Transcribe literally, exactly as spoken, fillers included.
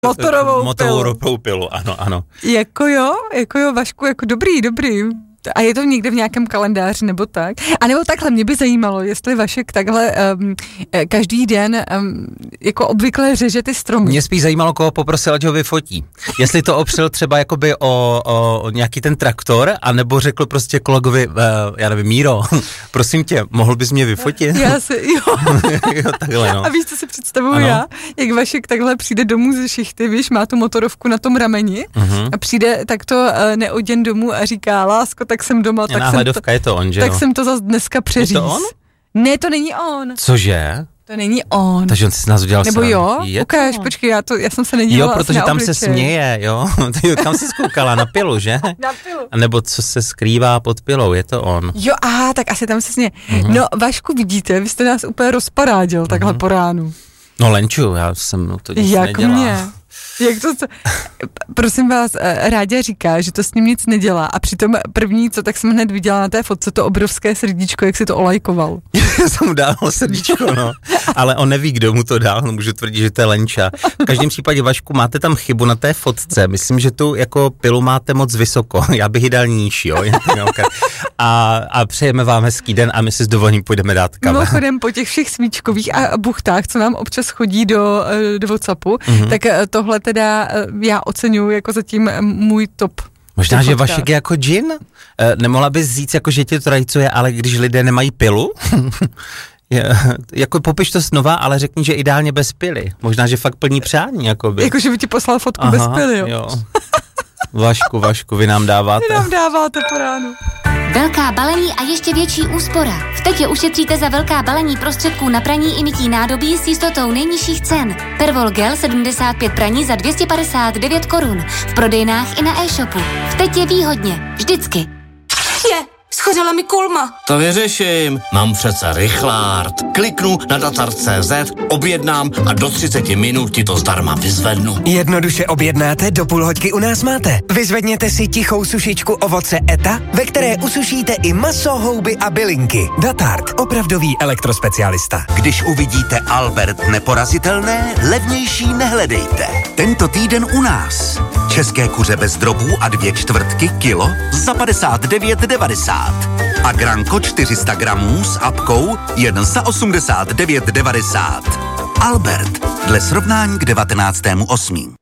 Motorovou, motorovou pilu, ano, ano. Jako jo, jako jo, Vašku, jako dobrý, dobrý. A je to někde v nějakém kalendáři nebo tak? A nebo takhle, mě by zajímalo, jestli Vašek takhle um, každý den um, jako obvykle řeže ty stromy. Mě spíš zajímalo, koho poprosil, ať ho vyfotí. Jestli to opřel třeba jakoby o, o, o nějaký ten traktor, anebo řekl prostě kolegovi, uh, já nevím, Míro, prosím tě, mohl bys mě vyfotit? Já si, jo. jo takhle, no. A víš, co si představuju já? Jak Vašek takhle přijde domů ze šichty, víš, má tu motorovku na tom rameni uh-huh. a přijde takto uh, neoděn domů a říká, lásko, tak jsem doma, tak jsem, to, je to on, že tak jo? jsem to zase dneska přeříz. Je to on? Ne, to není on. Cože? To není on. Takže on si z nás udělal Nebo srandu. jo? Je Ukáž, to? počkej, já, to, já jsem se nedívala. Jo, protože na tam obličej. se směje, jo? Kam jsi zkoukala? Na pilu, že? Na pilu. A nebo co se skrývá pod pilou, je to on. Jo, aha, tak asi tam se směje. Mm-hmm. No, Vašku, vidíte, vy jste nás úplně rozparádil mm-hmm. takhle po ránu. No Lenču, já jsem no, to nic Jak nedělá. mě? Jak to, co? Prosím vás, Ráďa říká, že to s ním nic nedělá a přitom první, co tak jsem hned viděla na té fotce, to obrovské srdíčko, jak si to olajkoval. Já jsem mu dal srdíčko, no. Ale on neví, kdo mu to dal, no, můžu tvrdit, že to je Lenča. V každém případě, Vašku, máte tam chybu na té fotce. Myslím, že tu jako pilu máte moc vysoko. Já bych ji dal níž, jo. A, a přejeme vám hezký den a my si s dovolením půjdeme dát kafe. Mimochodem po těch všech svíčkových a buchtách, co nám občas chodí do, do WhatsAppu, mm-hmm. tak tohle teda já oceňuji jako zatím můj top. Možná, že Vašek je jako džin? Nemohla bys říct, jako, že tě to rajcuje, ale když lidé nemají pilu? Je, jako popiš to znova, ale řekni, že ideálně bez pily. Možná, že fakt plní přání. Jakoby. Jako, že by ti poslal fotku Aha, bez pily, jo. jo. Vašku, Vašku, vy nám dáváte. Vy nám dáváte po ránu. Velká balení a ještě větší úspora. V Tetě ušetříte za velká balení prostředků na praní i mytí nádobí s jistotou nejnižších cen. Pervol Gel sedmdesát pět praní za dvě stě padesát devět korun. V prodejnách i na e-shopu. V Tetě výhodně. Vždycky. Je, schořela mi kulma. To vyřeším. Mám přece rychlárd. Kliknu na datar tečka cé zet, objednám a do třicet minut ti to zdarma vyzvednu. Jednoduše objednáte, do půl hoďky u nás máte. Vyzvedněte si tichou sušičku ovoce Eta, ve které usušíte i maso, houby a bylinky. Datart, opravdový elektrospecialista. Když uvidíte Albert neporazitelné, levnější nehledejte. Tento týden u nás. České kuře bez drobů a dvě čtvrtky kilo za padesát devět devadesát. A Granko čtyři sta gramů s apkou jen za osmdesát devět devadesát. Albert, dle srovnání k devatenáctému osmého